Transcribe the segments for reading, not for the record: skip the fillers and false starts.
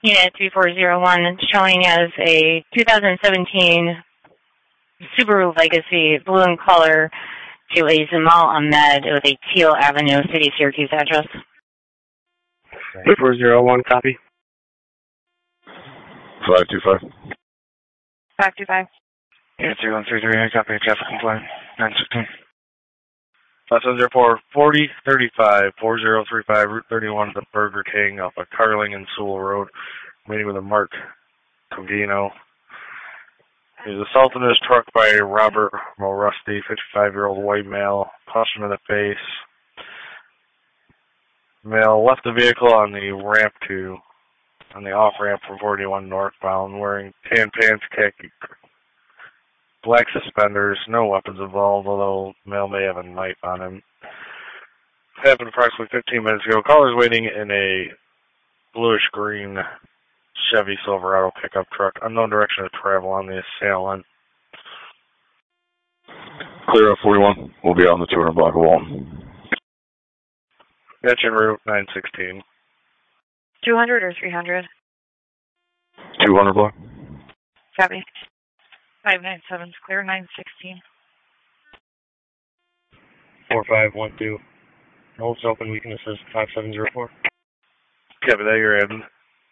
Unit 3401, showing as a 2017 Subaru Legacy, blue in color, to a Zamal Ahmed with a Teal Avenue, City of Syracuse address. 3401, copy. 525. 525. Unit 3133, copy, traffic compliant, 916. 5704, 4035, 4035, Route 31, the Burger King off of Carling and Sewell Road, meeting with a Mark Togino. He was assaulted in his truck by Robert Morusty, 55-year-old white male, punched him in the face. Male left the vehicle on the off-ramp from 41 northbound, wearing tan pants, khaki, black suspenders, no weapons involved, although male may have a knife on him. It happened approximately 15 minutes ago. Caller's waiting in a bluish-green Chevy Silverado pickup truck, unknown direction of travel on the assailant. Clear up 41. We'll be on the 200 block of Walton. Gotcha, Route 916. 200 or 300? 200 block. Copy. 597 is clear, 916. 4512. Holds open, weaknesses 5704. Copy that, you're in.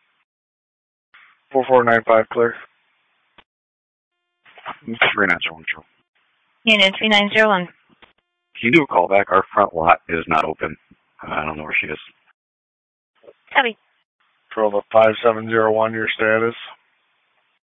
4495, clear. 3901. Unit 3901. Can you do a callback? Our front lot is not open. I don't know where she is. Copy. Control the 5701, your status.